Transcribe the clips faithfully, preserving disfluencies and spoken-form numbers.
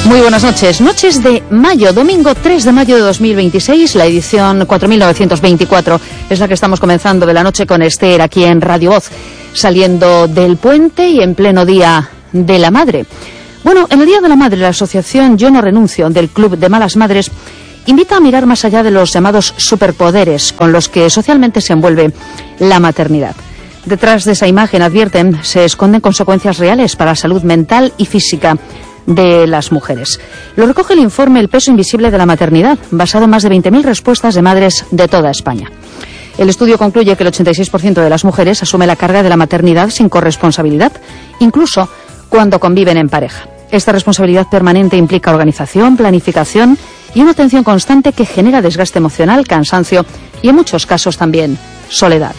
Muy buenas noches. Noches de mayo, domingo tres de mayo de dos mil veintiséis, la edición cuatro mil novecientos veinticuatro es la que estamos comenzando de la noche con Esther aquí en Radio Voz, saliendo del puente y en pleno Día de la Madre. Bueno, en el Día de la Madre, la asociación Yo No Renuncio del Club de Malas Madres invita a mirar más allá de los llamados superpoderes con los que socialmente se envuelve la maternidad. Detrás de esa imagen, advierten, se esconden consecuencias reales para la salud mental y física de las mujeres. Lo recoge el informe El peso invisible de la maternidad, basado en más de veinte mil respuestas de madres de toda España. El estudio concluye que el ochenta y seis por ciento de las mujeres asume la carga de la maternidad sin corresponsabilidad, incluso cuando conviven en pareja. Esta responsabilidad permanente implica organización, planificación y una atención constante que genera desgaste emocional, cansancio y en muchos casos también soledad.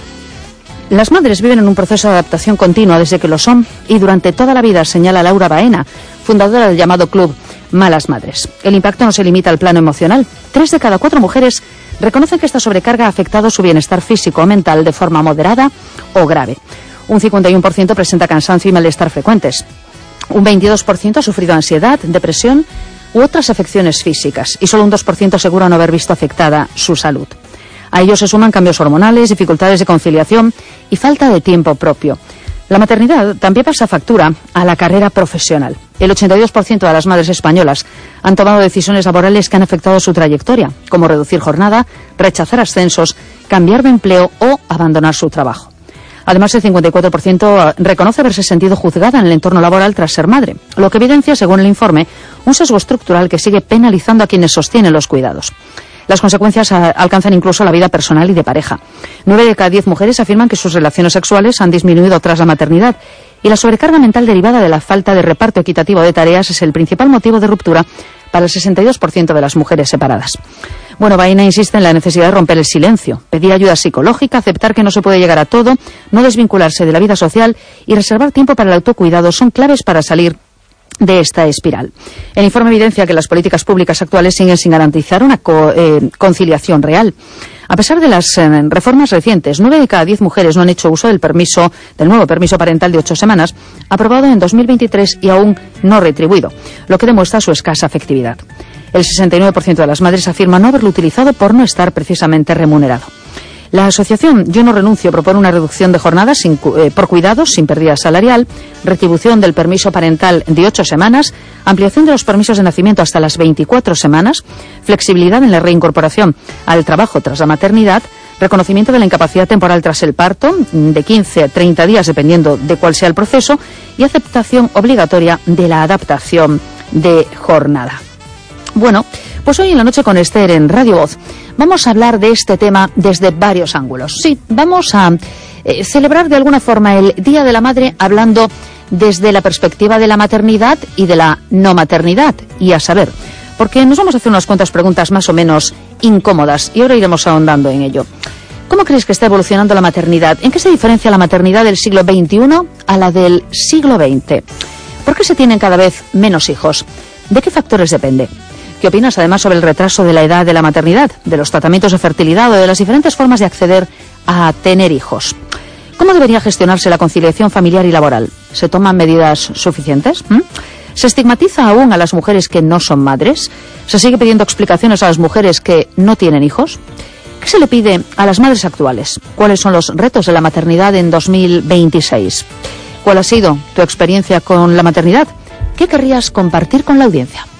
Las madres viven en un proceso de adaptación continua desde que lo son y durante toda la vida, señala Laura Baena, fundadora del llamado Club Malas Madres. El impacto no se limita al plano emocional. Tres de cada cuatro mujeres reconocen que esta sobrecarga ha afectado su bienestar físico o mental de forma moderada o grave. Un cincuenta y uno por ciento presenta cansancio y malestar frecuentes. Un veintidós por ciento ha sufrido ansiedad, depresión u otras afecciones físicas. Y solo un dos por ciento asegura no haber visto afectada su salud. A ello se suman cambios hormonales, dificultades de conciliación y falta de tiempo propio. La maternidad también pasa factura a la carrera profesional. El ochenta y dos por ciento de las madres españolas han tomado decisiones laborales que han afectado su trayectoria, como reducir jornada, rechazar ascensos, cambiar de empleo o abandonar su trabajo. Además, el cincuenta y cuatro por ciento reconoce haberse sentido juzgada en el entorno laboral tras ser madre, lo que evidencia, según el informe, un sesgo estructural que sigue penalizando a quienes sostienen los cuidados. Las consecuencias a, alcanzan incluso la vida personal y de pareja. Nueve de cada diez mujeres afirman que sus relaciones sexuales han disminuido tras la maternidad y la sobrecarga mental derivada de la falta de reparto equitativo de tareas es el principal motivo de ruptura para el sesenta y dos por ciento de las mujeres separadas. Bueno, Baena insiste en la necesidad de romper el silencio, pedir ayuda psicológica, aceptar que no se puede llegar a todo, no desvincularse de la vida social y reservar tiempo para el autocuidado son claves para salir de esta espiral. El informe evidencia que las políticas públicas actuales siguen sin garantizar una co eh, conciliación real. A pesar de las eh, reformas recientes, nueve de cada diez mujeres no han hecho uso del permiso, del nuevo permiso parental de ocho semanas, aprobado en dos mil veintitrés y aún no retribuido, lo que demuestra su escasa efectividad. El sesenta y nueve por ciento de las madres afirma no haberlo utilizado por no estar precisamente remunerado. La asociación Yo No Renuncio propone una reducción de jornadas sin, eh, por cuidados sin pérdida salarial, retribución del permiso parental de ocho semanas, ampliación de los permisos de nacimiento hasta las veinticuatro semanas, flexibilidad en la reincorporación al trabajo tras la maternidad, reconocimiento de la incapacidad temporal tras el parto, de quince a treinta días dependiendo de cuál sea el proceso, y aceptación obligatoria de la adaptación de jornada. Bueno, pues hoy en la noche con Esther en Radio Voz vamos a hablar de este tema desde varios ángulos. Sí, vamos a eh, celebrar de alguna forma el Día de la Madre hablando desde la perspectiva de la maternidad y de la no maternidad, y a saber, porque nos vamos a hacer unas cuantas preguntas más o menos incómodas y ahora iremos ahondando en ello. ¿Cómo crees que está evolucionando la maternidad? ¿En qué se diferencia la maternidad del siglo veintiuno a la del siglo veinte? ¿Por qué se tienen cada vez menos hijos? ¿De qué factores depende? ¿Qué opinas además sobre el retraso de la edad de la maternidad, de los tratamientos de fertilidad o de las diferentes formas de acceder a tener hijos? ¿Cómo debería gestionarse la conciliación familiar y laboral? ¿Se toman medidas suficientes? ¿Mm? ¿Se estigmatiza aún a las mujeres que no son madres? ¿Se sigue pidiendo explicaciones a las mujeres que no tienen hijos? ¿Qué se le pide a las madres actuales? ¿Cuáles son los retos de la maternidad en dos mil veintiséis? ¿Cuál ha sido tu experiencia con la maternidad? ¿Qué querrías compartir con la audiencia?